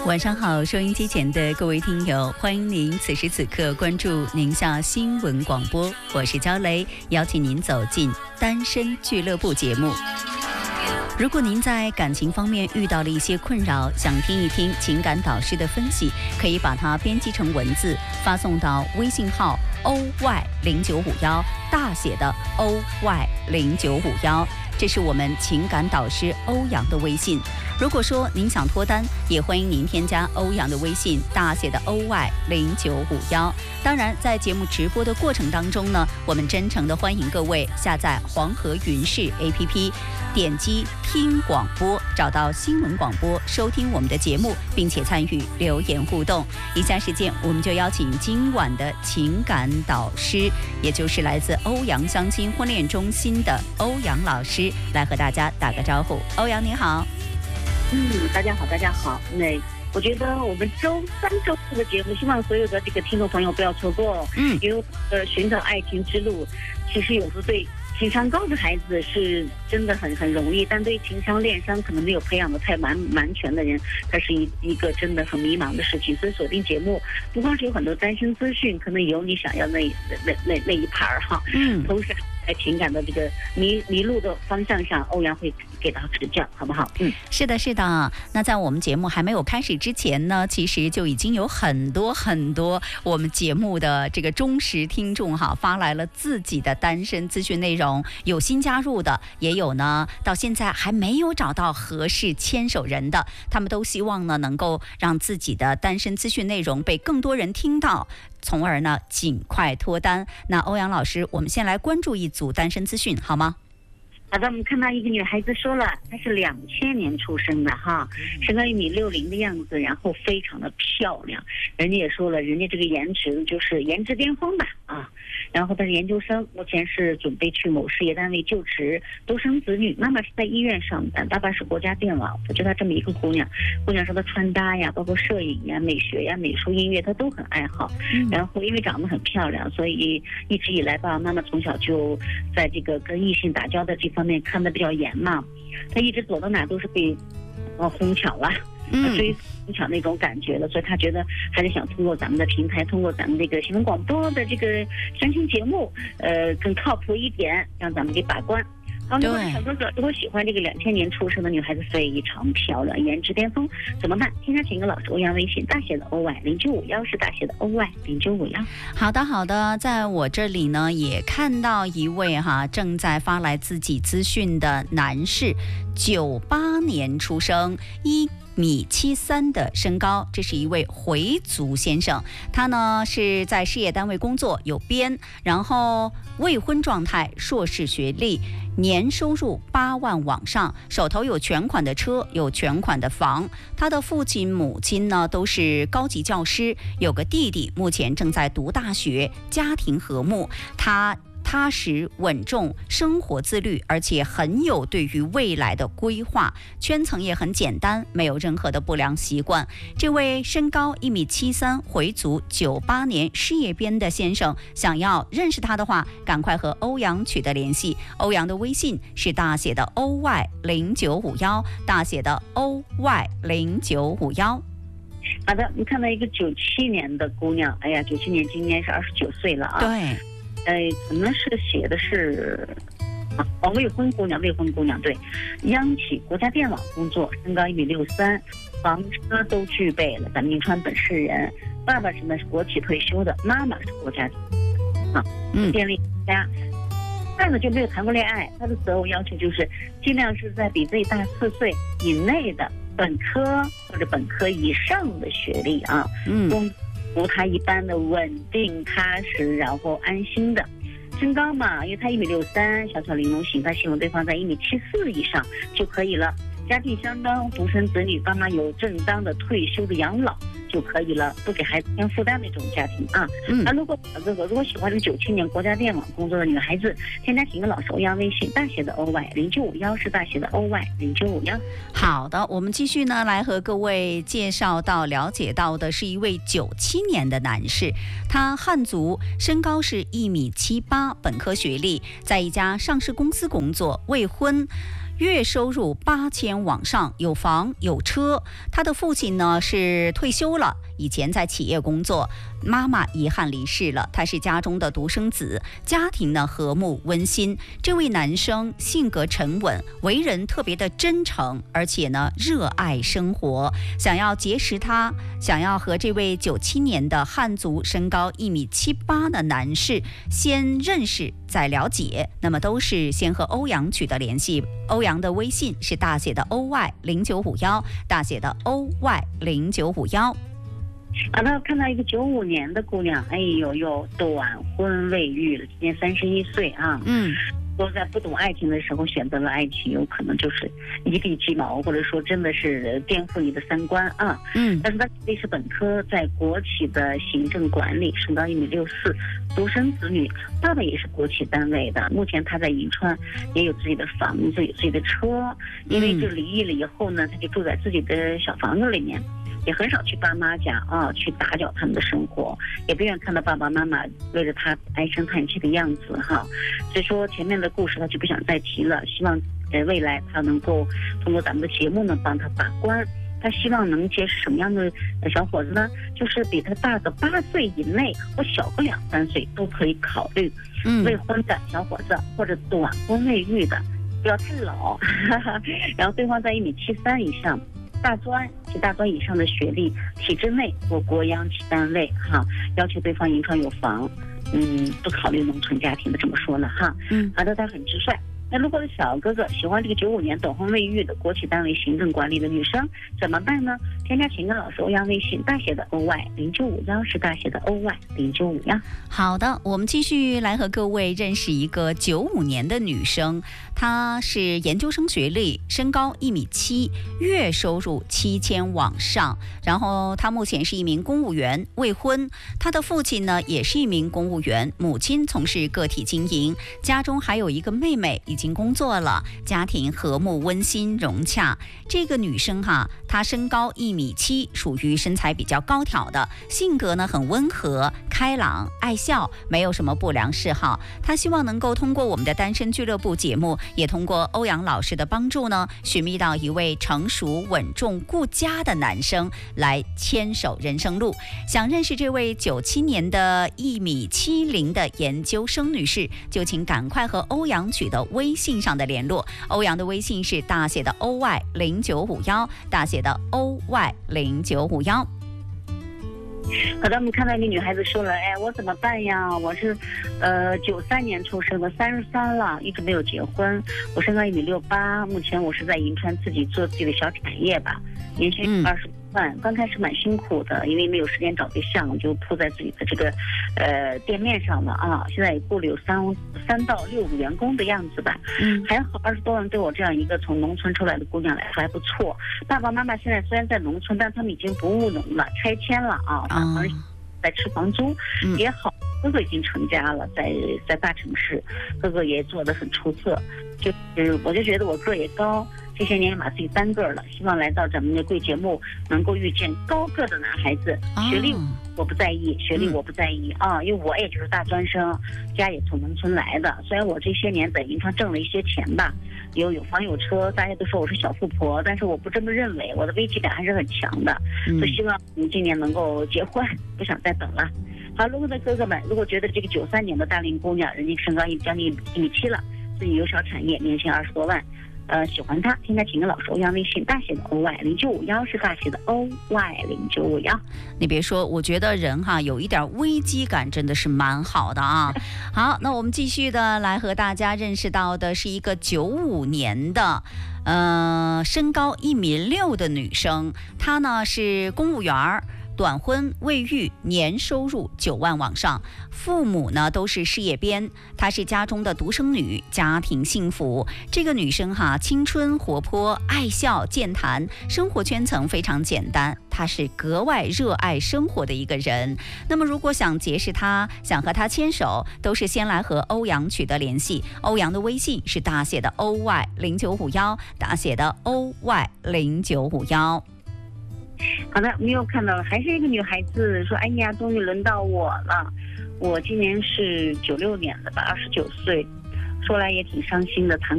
晚上好，收音机前的各位听友，欢迎您此时此刻关注宁夏新闻广播，我是焦雷，邀请您走进单身俱乐部节目。如果您在感情方面遇到了一些困扰，想听一听情感导师的分析，可以把它编辑成文字发送到微信号 OY0951， 大写的 OY0951， 这是我们情感导师欧阳的微信。如果说您想脱单，也欢迎您添加欧阳的微信，大写的 OY0951。当然，在节目直播的过程当中呢，我们真诚的欢迎各位下载黄河云视 APP， 点击听广播，找到新闻广播，收听我们的节目，并且参与留言互动。以下时间，我们就邀请今晚的情感导师，也就是来自欧阳相亲婚恋中心的欧阳老师，来和大家打个招呼。欧阳你好。 大家好，大家好。那我觉得我们周三、周四的节目，希望所有的这个听众朋友不要错过。因为寻找爱情之路，其实有时候对情商高的孩子是真的很容易，但对情商恋商可能没有培养的太完全的人，他是一个真的很迷茫的事情。所以锁定节目，不光是有很多单身资讯，可能有你想要那一盘哈。同时在情感的这个迷路的方向上，欧阳会给到指教，好不好？ 是的，是的。那在我们节目还没有开始之前呢，其实就已经有很多我们节目的这个忠实听众发来了自己的单身资讯内容，有新加入的，也有呢到现在还没有找到合适牵手人的，他们都希望呢能够让自己的单身资讯内容被更多人听到，从而呢尽快脱单。那欧阳老师，我们先来关注一组单身资讯好吗？ 好的，我们看到一个女孩子说了，她是2000年出生的哈，身高1.60米的样子，然后非常的漂亮。人家也说了，人家这个颜值就是颜值巅峰吧啊。然后她是研究生，目前是准备去某事业单位就职，独生子女，妈妈是在医院上班，爸爸是国家电网。我觉得她这么一个姑娘说她穿搭呀，包括摄影呀、美学呀、美术、音乐，她都很爱好。然后因为长得很漂亮，所以一直以来爸爸妈妈从小就在这个跟异性打交道这方面看得比较严嘛，他一直走到哪都是被哄抢了，追哄抢那种感觉了，所以他觉得还是想通过咱们的平台，通过咱们这个新闻广播的这个相亲节目，更靠谱一点，让咱们给把关。好，那么小哥哥，如果喜欢这个2000年出生的女孩子，非常漂亮，颜值巅峰，怎么办？添加情歌老师欧阳微信，大写的 OY0951，是大写的 OY0951。 好的，在我这里呢也看到一位正在发来自己资讯的男士，98年出生，1.73米的身高，这是一位回族先生。他呢是在事业单位工作，有编，然后未婚状态，硕士学历，年收入8万往上，手头有全款的车，有全款的房。他的父亲母亲呢都是高级教师，有个弟弟目前正在读大学，家庭和睦。他踏实稳重，生活自律，而且很有对于未来的规划，圈层也很简单，没有任何的不良习惯。这位身高1.73米，回族98年事业编的先生，想要认识他的话，赶快和欧阳取得联系。欧阳的微信是大写的 OY0951， 大写的 OY0951。 好的，你看到一个97年的姑娘，哎呀，97年今年是29岁了啊。 对。 可能是写的是未婚姑娘，对，央企国家电网工作，身高1.63米，房车都具备了，咱们银川本市人。爸爸是国企退休的，妈妈是国家电力家。他呢就没有谈过恋爱，他的择偶要求就是尽量是在比自己大4岁以内的本科或者本科以上的学历啊。如他一般的稳定踏实，然后安心的。身高嘛，因为他1.63米，小巧玲珑型，他希望对方在1.74米以上就可以了。家庭相当，独生子女，爸妈有正当的退休的养老就可以了，不给孩子添负担的这种家庭啊。如果如果喜欢这97年国家电网工作的女孩子，添加情歌老师欧阳微信，大写的 OY0951，是大写的 OY0951。 好的，我们继续呢来和各位介绍到了解到的是一位97年的男士，他汉族，身高是1.78米，本科学历，在一家上市公司工作，未婚。 月收入8000往上，有房有车。他的父亲呢是退休了，以前在企业工作，妈妈遗憾离世了，他是家中的独生子，家庭呢和睦温馨。这位男生性格沉稳，为人特别的真诚，而且呢热爱生活。想要结识他，想要和这位97年的汉族，身高1.78米的男士先认识再了解，那么都是先和欧阳取得联系。欧阳的微信是大写的 OY0951，大写的 OY0951。 好的，看到一个95年的姑娘，哎呦呦，短婚未育了，今年31岁啊。都在不懂爱情的时候选择了爱情，有可能就是一地鸡毛，或者说真的是颠覆你的三观啊。但是他历史本科，在国企的行政管理，身高1.64米，独生子女，爸爸也是国企单位的。目前他在银川也有自己的房子，有自己的车。因为就离异了以后呢，他就住在自己的小房子里面。也很少去爸妈家啊，去打搅他们的生活，也不愿意看到爸爸妈妈为了他唉声叹气的样子哈。所以说前面的故事他就不想再提了，希望未来他能够通过咱们的节目呢帮他把关。他希望能结识什么样的小伙子呢？就是比他大个8岁以内或小个2-3岁都可以考虑。未婚的小伙子或者短婚未育的，不要太老，然后对方在1.73米以上。大专及大专以上的学历，体制内或国央企单位哈，要求对方银川有房，不考虑农村家庭的，这么说了哈。好的，他很直率。那如果是小哥哥喜欢这个95年短婚未育的国企单位行政管理的女生，怎么办呢？添加情感老师欧阳微信，大写的 OY0951，是大写的 OY0951。 好的，我们继续来和各位认识一个95年的女生，她是研究生学历，身高1.7米，月收入7000往上。然后她目前是一名公务员，未婚。她的父亲呢也是一名公务员，母亲从事个体经营，家中还有一个妹妹已经工作了，家庭和睦温馨融洽。这个女生哈，她身高1.7米，属于身材比较高挑的，性格呢很温和、开朗、爱笑，没有什么不良嗜好。她希望能够通过我们的单身俱乐部节目，也通过欧阳老师的帮助呢，寻觅到一位成熟、稳重、顾家的男生来牵手人生路。想认识这位97年的1.70米的研究生女士，就请赶快和欧阳取得微信上的联络。欧阳的微信是大写的 OY0951，大写的 OY0951。 好的，我们看到一个女孩子说了，我怎么办呀？我是93年出生的，33了，一直没有结婚。我身高1.68米，目前我是在银川自己做自己的小产业吧，年薪20万。刚开始蛮辛苦的，因为没有时间找对象，就扑在自己的这个店面上了啊。现在也雇了有3到6个员工的样子吧。还好20多万对我这样一个从农村出来的姑娘来说还不错。爸爸妈妈现在虽然在农村，但他们已经不务农了，拆迁了啊，在吃房租也好。哥哥已经成家了，在大城市，哥哥也做得很出色。我就觉得我个儿也高，这些年也把自己单个了，希望来到咱们的贵节目能够遇见高个的男孩子。学历我不在意，啊，因为我也就是大专生，家也从农村来的。虽然我这些年在银川挣了一些钱吧，有房有车，大家都说我是小富婆，但是我不这么认为，我的危机感还是很强的。所以希望你今年能够结婚，不想再等了。好，如果的哥哥们，如果觉得这个93年的大龄姑娘，人家身高将近1.7米了，自己有小产业，年薪20多万，喜欢他，添加情感老师欧阳微信，大写的 OY0951，是大写的 OY0951。 你别说，我觉得人哈有一点危机感真的是蛮好的啊。好，那我们继续的来和大家认识到的是一个95年的身高1.6米的女生，她呢是公务员，短婚未育，年收入9万往上，父母呢都是事业编，她是家中的独生女，家庭幸福。这个女生哈，青春活泼，爱笑健谈，生活圈层非常简单，她是格外热爱生活的一个人。那么如果想结识她，想和她牵手，都是先来和欧阳取得联系。欧阳的微信是大写的 OY0951，大写的 OY0951。 好的，我们又看到了，还是一个女孩子说：“哎呀，终于轮到我了！我今年是96年的吧，29岁，说来也挺伤心的。